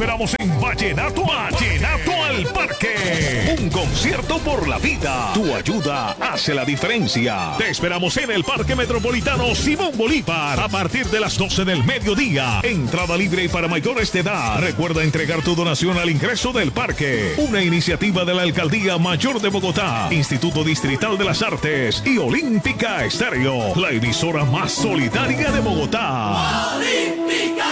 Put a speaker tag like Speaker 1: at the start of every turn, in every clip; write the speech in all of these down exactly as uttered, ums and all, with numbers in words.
Speaker 1: esperamos en Vallenato, Vallenato al Parque. Un concierto por la vida. Tu ayuda hace la diferencia. Te esperamos en el Parque Metropolitano Simón Bolívar a partir de las doce del mediodía. Entrada libre para mayores de edad. Recuerda entregar tu donación al ingreso del parque. Una iniciativa de la Alcaldía Mayor de Bogotá, Instituto Distrital de las Artes y Olímpica Estéreo, la emisora más solidaria de Bogotá.
Speaker 2: ¡Olímpica!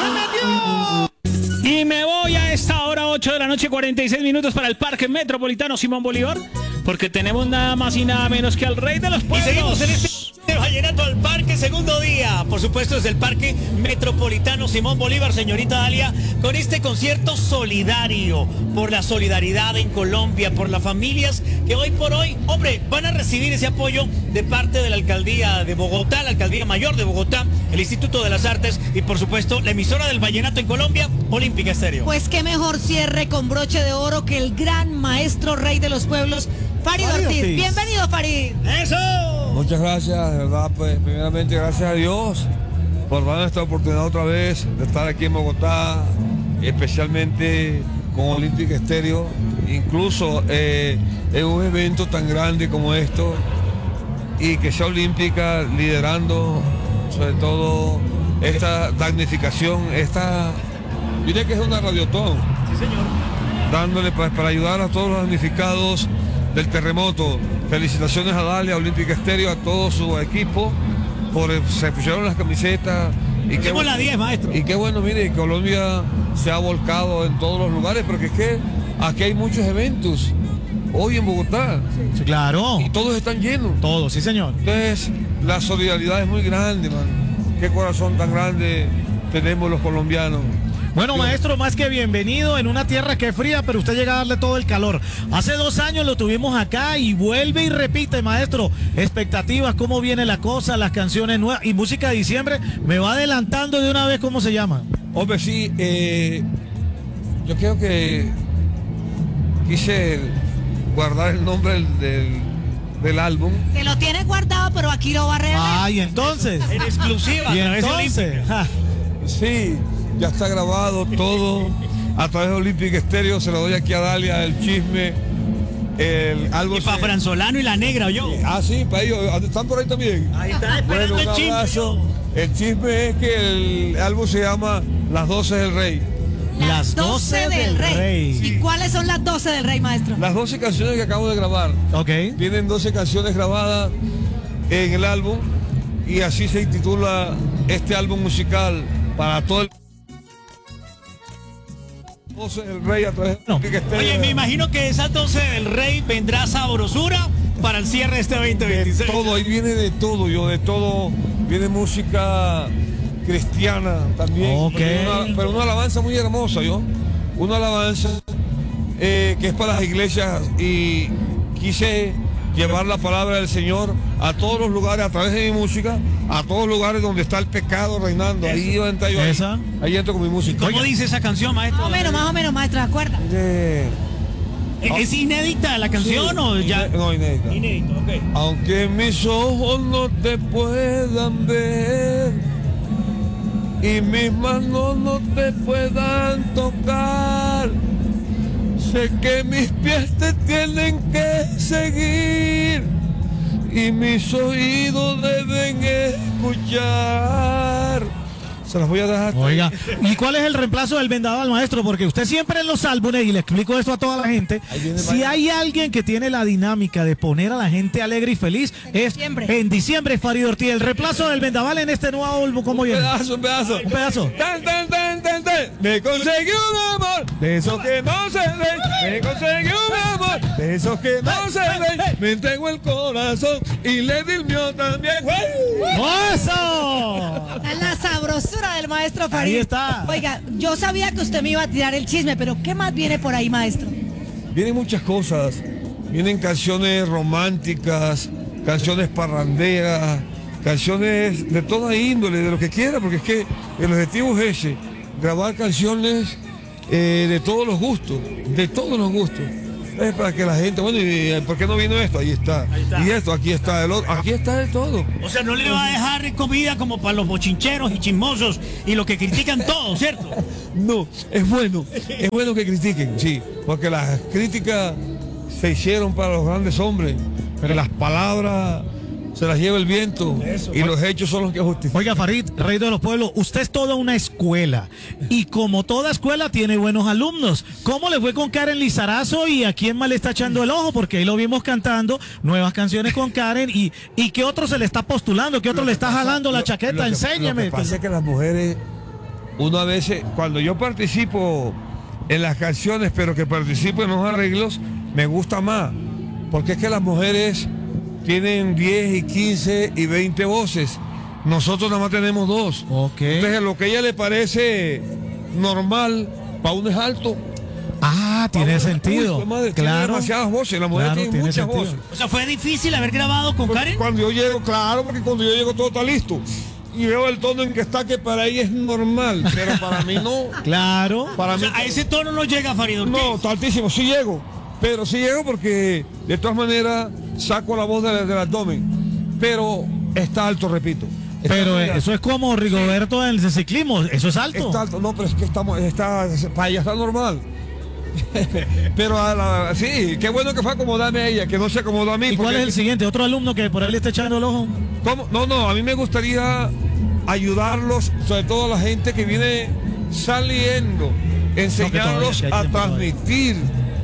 Speaker 3: Y me voy a esta hora, ocho de la noche, cuarenta y seis minutos para el Parque Metropolitano Simón Bolívar, porque tenemos nada más y nada menos que al rey de los pueblos.
Speaker 4: Y seguimos en este Vallenato al Parque, segundo día, por supuesto desde el Parque Metropolitano Simón Bolívar, señorita Dalia, con este concierto solidario, por la solidaridad en Colombia, por las familias que hoy por hoy, hombre, van a recibir ese apoyo de parte de la Alcaldía de Bogotá, la Alcaldía Mayor de Bogotá, el Instituto de las Artes y por supuesto la emisora del Vallenato en Colombia, Olímpica Estéreo.
Speaker 5: Pues qué mejor cierre con broche de oro que el gran maestro rey de los pueblos, Farid Ortiz. Ortiz. Bienvenido, Farid.
Speaker 4: ¡Eso!
Speaker 6: Muchas gracias, de verdad, pues primeramente gracias a Dios por darnos esta oportunidad otra vez de estar aquí en Bogotá, especialmente con Olímpica Estéreo, incluso eh, en un evento tan grande como esto, y que sea Olímpica liderando sobre todo esta damnificación, esta, yo diría que es una radiotón.
Speaker 4: Sí, señor.
Speaker 6: Dándole para, para ayudar a todos los damnificados del terremoto. Felicitaciones a Dalia, Olímpica Estéreo, a todo su equipo, por se pusieron las camisetas. Y qué,
Speaker 4: la diez, maestro.
Speaker 6: Y qué bueno, mire, Colombia se ha volcado en todos los lugares, porque es que aquí hay muchos eventos hoy en Bogotá.
Speaker 2: Sí, claro.
Speaker 6: Y todos están llenos.
Speaker 2: Todos, sí, señor.
Speaker 6: Entonces, la solidaridad es muy grande, man. Qué corazón tan grande tenemos los colombianos.
Speaker 2: Bueno, maestro, más que bienvenido en una tierra que es fría, pero usted llega a darle todo el calor. Hace dos años lo tuvimos acá y vuelve y repite, maestro. Expectativas, cómo viene la cosa, las canciones nuevas y música de diciembre. Me va adelantando de una vez cómo se llama.
Speaker 6: Hombre, sí, eh, yo creo que quise guardar el nombre del, del, del álbum.
Speaker 5: Se lo tiene guardado, pero aquí lo va a revelar.
Speaker 2: Ay, entonces.
Speaker 4: En exclusiva.
Speaker 2: Y entonces. Ja.
Speaker 6: Sí. Ya está grabado todo a través de Olímpica Estéreo. Se lo doy aquí a Dalia, el chisme. El álbum.
Speaker 4: Y para se... Franzolano y la negra, yo.
Speaker 6: Ah, sí, para ellos. ¿Están por ahí también?
Speaker 4: Ahí está esperando
Speaker 6: bueno, un
Speaker 4: el
Speaker 6: abrazo.
Speaker 4: chisme.
Speaker 6: El chisme es que el álbum se llama Las doce del Rey.
Speaker 5: Las doce del Rey. Rey. ¿Y cuáles son las doce del Rey, maestro?
Speaker 6: Las doce canciones que acabo de grabar.
Speaker 2: Ok.
Speaker 6: Tienen doce canciones grabadas en el álbum y así se titula este álbum musical para todo el... doce del Rey a través
Speaker 4: no. de Oye, me imagino que esas doce del Rey vendrá sabrosura para el cierre de este veinte veintiséis.
Speaker 6: De todo, ahí viene de todo, yo, de todo. Viene música cristiana también.
Speaker 2: Okay.
Speaker 6: Una, pero una alabanza muy hermosa, yo. Una alabanza eh, que es para las iglesias y quise llevar la palabra del Señor a todos los lugares a través de mi música, a todos los lugares donde está el pecado reinando. Eso. Ahí entro yo. Ahí, ahí entro con mi música.
Speaker 4: ¿Cómo Oiga. dice esa canción, maestro?
Speaker 5: Más o menos, más o menos, maestro, ¿de acuerdo?
Speaker 6: Eh,
Speaker 4: ¿Es inédita la canción sí, o ya?
Speaker 6: No, inédita.
Speaker 4: Inédito, ok.
Speaker 6: Aunque mis ojos no te puedan ver y mis manos no te puedan tocar, sé que mis pies te tienen que seguir y mis oídos deben escuchar. Se las voy a dejar.
Speaker 2: Oiga, ¿y cuál es el reemplazo del vendaval, maestro? Porque usted siempre en los álbumes, y le explico esto a toda la gente, si hay alguien que tiene la dinámica de poner a la gente alegre y feliz, en es diciembre. en diciembre Farid Ortiz. El reemplazo del vendaval en este nuevo álbum, ¿cómo viene?
Speaker 6: Un pedazo, un pedazo.
Speaker 2: Un pedazo.
Speaker 6: Tan, tan, tan, tan, tan. Me conseguí un amor de esos que no se ven. Me conseguí un amor de esos que no se ven. Me entrego el corazón y le di el mío también.
Speaker 2: ¡Eso!
Speaker 5: Es la sabrosura del maestro Farid.
Speaker 2: Ahí está.
Speaker 5: Oiga, yo sabía que usted me iba a tirar el chisme, pero ¿qué más viene por ahí, maestro?
Speaker 6: Vienen muchas cosas. Vienen canciones románticas, canciones parranderas, canciones de toda índole, de lo que quiera, porque es que el objetivo es ese, grabar canciones eh, de todos los gustos, de todos los gustos. Es para que la gente, bueno, ¿y por qué no vino esto? Ahí está.
Speaker 4: Ahí está.
Speaker 6: Y esto, aquí está el otro, aquí está de todo.
Speaker 4: O sea, no le va a dejar comida como para los bochincheros y chismosos y los que critican todo, ¿cierto?
Speaker 6: No, es bueno, es bueno que critiquen, sí, porque las críticas se hicieron para los grandes hombres, pero las palabras se las lleva el viento y los hechos son los que justifican.
Speaker 2: Oiga, Farid, rey de los pueblos, usted es toda una escuela y como toda escuela tiene buenos alumnos. ¿Cómo le fue con Karen Lizarazo y a quién más le está echando el ojo? Porque ahí lo vimos cantando nuevas canciones con Karen y, y ¿qué otro se le está postulando? ¿Qué otro
Speaker 6: Lo
Speaker 2: le
Speaker 6: que
Speaker 2: está
Speaker 6: pasa-
Speaker 2: jalando la
Speaker 6: lo-
Speaker 2: chaqueta?
Speaker 6: lo que-
Speaker 2: Enséñeme.
Speaker 6: Lo que pasa es que las mujeres, uno a veces, cuando yo participo en las canciones, pero que participo en los arreglos, me gusta más. Porque es que las mujeres tienen diez y quince y veinte voces. Nosotros nada más tenemos dos.
Speaker 2: Ok.
Speaker 6: Entonces lo que a ella le parece normal, para uno es alto.
Speaker 2: Ah,
Speaker 6: Pa'
Speaker 2: tiene
Speaker 6: uno-
Speaker 2: sentido.
Speaker 6: Uy, madre, tiene
Speaker 2: Claro.
Speaker 6: demasiadas voces. La mujer
Speaker 2: Claro,
Speaker 6: tiene,
Speaker 2: tiene
Speaker 6: muchas
Speaker 2: sentido.
Speaker 6: voces.
Speaker 4: O sea, fue difícil haber grabado con Karen.
Speaker 6: Cuando yo llego, claro, porque cuando yo llego todo está listo. Y veo el tono en que está, que para ella es normal, pero para mí no.
Speaker 2: Claro.
Speaker 6: Para
Speaker 4: O
Speaker 6: mí
Speaker 4: sea, a ese tono no llega Farid Ortiz.
Speaker 6: no, está altísimo, sí llego. Pero sí llego porque de todas maneras saco la voz del, del abdomen. Pero está alto, repito. Está
Speaker 2: Pero
Speaker 6: alto.
Speaker 2: eso es como Rigoberto en el ciclismo, eso es alto.
Speaker 6: Está alto, no, pero es que estamos, está, para ella está normal. Pero a la- sí, qué bueno que fue acomodarme a ella, que no se acomodó a mí.
Speaker 2: ¿Y cuál
Speaker 6: porque-
Speaker 2: es el siguiente? ¿Otro alumno que por ahí le está echando el ojo?
Speaker 6: ¿Cómo? No, no, a mí me gustaría ayudarlos, sobre todo a la gente que viene saliendo, enseñarlos
Speaker 2: todavía, que hay
Speaker 6: a
Speaker 2: tiempo
Speaker 6: transmitir,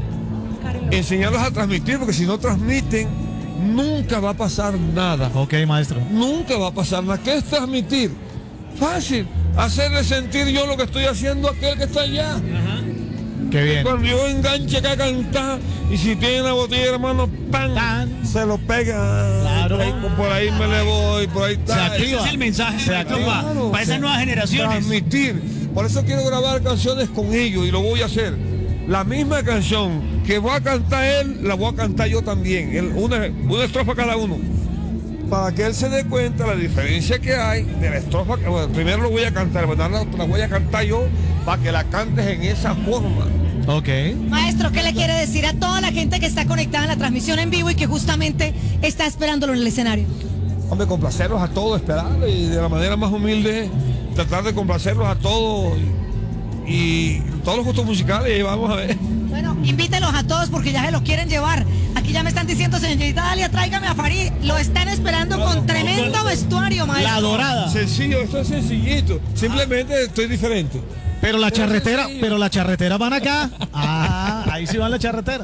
Speaker 6: enseñarlos a transmitir, porque si no transmiten, nunca va a pasar nada,
Speaker 2: Ok, maestro.
Speaker 6: nunca va a pasar nada. ¿Qué es transmitir? Fácil, hacerle sentir yo lo que estoy haciendo a aquel que está allá.
Speaker 2: Qué bien.
Speaker 6: Cuando yo enganche acá a cantar, y si tiene una botella, hermano, ¡pam!
Speaker 2: Tan.
Speaker 6: Se lo pega.
Speaker 2: Claro.
Speaker 6: Por ahí, por ahí me le voy, por ahí está.
Speaker 2: Se
Speaker 4: Ese
Speaker 2: activa.
Speaker 4: es el mensaje
Speaker 2: Se
Speaker 4: maestro,
Speaker 2: activa.
Speaker 4: para,
Speaker 6: Claro,
Speaker 4: para esas
Speaker 6: sí.
Speaker 4: nuevas generaciones.
Speaker 6: Transmitir. Por eso quiero grabar canciones con ellos y lo voy a hacer. La misma canción que voy a cantar él, la voy a cantar yo también. El- una, una estrofa cada uno. Para que él se dé cuenta la diferencia que hay de la estrofa. Que, bueno, primero lo voy a cantar, bueno, la, la voy a cantar yo para que la cantes en esa forma.
Speaker 2: Ok.
Speaker 5: Maestro, ¿qué le quiere decir a toda la gente que está conectada en la transmisión en vivo y que justamente está esperándolo en el escenario?
Speaker 6: Hombre, complacerlos a todos, esperar y de la manera más humilde, tratar de complacerlos a todos y, y todos los gustos musicales. Y vamos a ver.
Speaker 5: Bueno, invítelos a todos porque ya se los quieren llevar. Aquí ya me están diciendo, señorita Dalia, tráigame a Farid. Lo están esperando con tremendo vestuario, maestro.
Speaker 2: La dorada.
Speaker 6: Sencillo, esto es sencillito. Simplemente estoy diferente.
Speaker 2: Pero la charretera,
Speaker 6: sí.
Speaker 2: pero la charretera van acá. Ah, ahí sí van la charretera.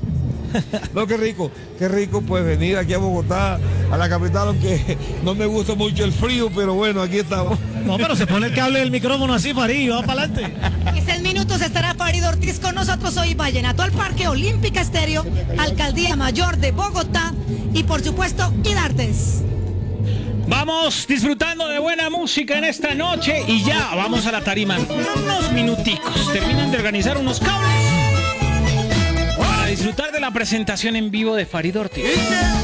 Speaker 6: No, qué rico, qué rico pues venir aquí a Bogotá, a la capital, aunque no me gusta mucho el frío, pero bueno, aquí estamos.
Speaker 2: No, pero se pone el cable del micrófono así, Farid, y va para adelante.
Speaker 5: En seis minutos estará Farid Ortiz con nosotros hoy. Vallenato al Parque Olímpica Estéreo, Alcaldía Mayor de Bogotá y por supuesto Idartes.
Speaker 3: Vamos disfrutando de buena música en esta noche y ya vamos a la tarima. Unos minuticos. Terminan de organizar unos cables para disfrutar de la presentación en vivo de Farid Ortiz.